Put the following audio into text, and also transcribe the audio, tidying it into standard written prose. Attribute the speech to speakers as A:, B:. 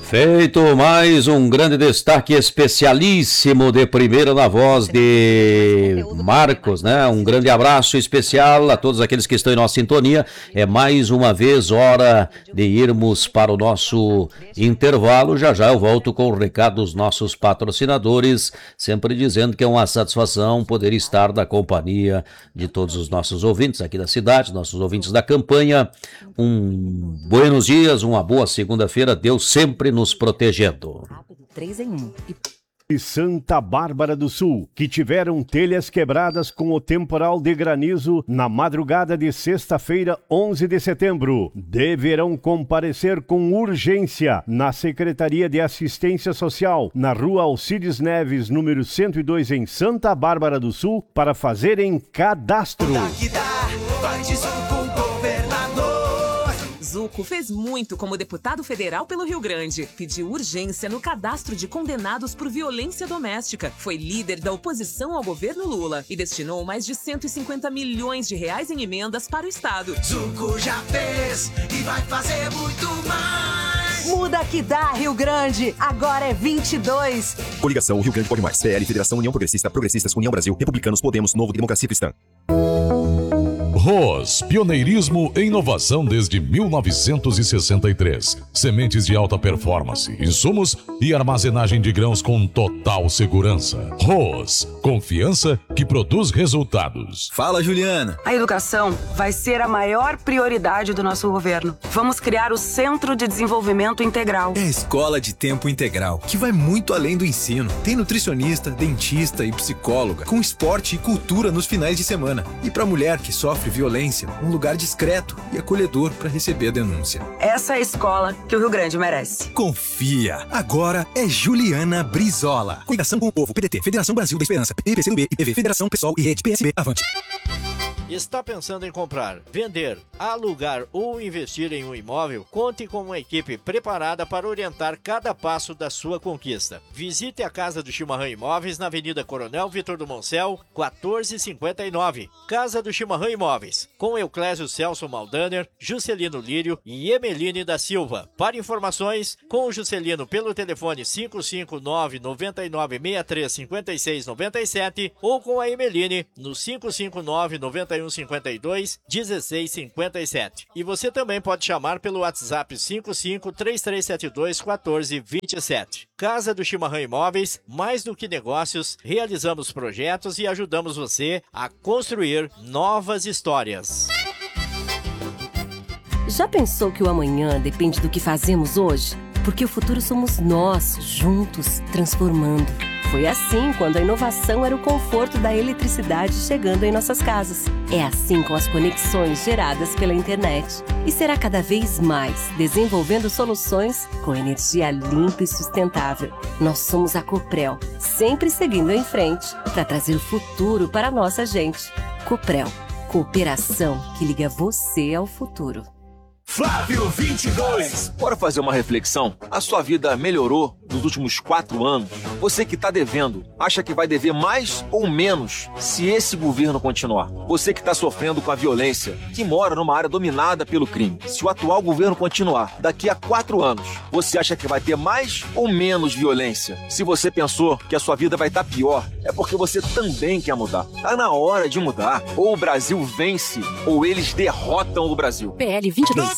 A: Feito mais um grande destaque especialíssimo de primeira na voz de Marcos, né? Um grande abraço especial a todos aqueles que estão em nossa sintonia. É mais uma vez hora de irmos para o nosso intervalo. Já já eu volto com o recado dos nossos patrocinadores, sempre dizendo que é uma satisfação poder estar da companhia de todos os nossos ouvintes aqui da cidade, nossos ouvintes da campanha. Buenos dias, uma boa segunda-feira, Deus sempre nos protegendo.
B: 3 em 1.
C: E Santa Bárbara do Sul, que tiveram telhas quebradas com o temporal de granizo na madrugada de sexta-feira, 11 de setembro, deverão comparecer com urgência na Secretaria de Assistência Social, na Rua Alcides Neves, número 102, em Santa Bárbara do Sul, para fazerem cadastro.
B: Zuco fez muito como deputado federal pelo Rio Grande. Pediu urgência no cadastro de condenados por violência doméstica. Foi líder da oposição ao governo Lula e destinou mais de 150 milhões de reais em emendas para o Estado.
D: Zuco já fez e vai fazer muito mais.
E: Muda que dá, Rio Grande. Agora é 22.
F: Coligação Rio Grande Pode Mais. PL, Federação União Progressista, Progressistas, União Brasil, Republicanos, Podemos, Novo e Democracia Cristã.
G: ROS, pioneirismo e inovação desde 1963. Sementes de alta performance, insumos e armazenagem de grãos com total segurança. ROS, confiança que produz resultados.
H: Fala, Juliana.
I: A educação vai ser a maior prioridade do nosso governo. Vamos criar o Centro de Desenvolvimento Integral.
H: É a escola de tempo integral, que vai muito além do ensino. Tem nutricionista, dentista e psicóloga, com esporte e cultura nos finais de semana. E para mulher que sofre violência, um lugar discreto e acolhedor para receber a denúncia.
I: Essa é a escola que o Rio Grande merece.
H: Confia! Agora é Juliana Brizola. Coligação com o Povo, PDT, Federação Brasil da Esperança, PCdoB, IPV, Federação Pessoal e Rede PSB. Avante!
J: Está pensando em comprar, vender, alugar ou investir em um imóvel? Conte com uma equipe preparada para orientar cada passo da sua conquista. Visite a Casa do Chimarrão Imóveis na Avenida Coronel Vitor do Moncel, 1459. Casa do Chimarrão Imóveis, com Euclésio Celso Maldaner, Juscelino Lírio e Emeline da Silva. Para informações, com o Juscelino pelo telefone 559-9963-5697 ou com a Emeline no 559-9152-1657. E você também pode chamar pelo WhatsApp 55-3372-1427. Casa do Chimarrão Imóveis, mais do que negócios, realizamos projetos e ajudamos você a construir novas histórias.
K: Já pensou que o amanhã depende do que fazemos hoje? Porque o futuro somos nós, juntos, transformando. Foi assim quando a inovação era o conforto da eletricidade chegando em nossas casas. É assim com as conexões geradas pela internet. E será cada vez mais, desenvolvendo soluções com energia limpa e sustentável. Nós somos a Coprel, sempre seguindo em frente para trazer o futuro para a nossa gente. Coprel, cooperação que liga você ao futuro.
F: Flávio 22. Bora fazer uma reflexão? A sua vida melhorou nos últimos 4 anos? Você que está devendo, acha que vai dever mais ou menos se esse governo continuar? Você que está sofrendo com a violência, que mora numa área dominada pelo crime, se o atual governo continuar, daqui a 4 anos, você acha que vai ter mais ou menos violência? Se você pensou que a sua vida vai estar pior, é porque você também quer mudar. Tá na hora de mudar. Ou o Brasil vence, ou eles derrotam o Brasil.
K: PL 22.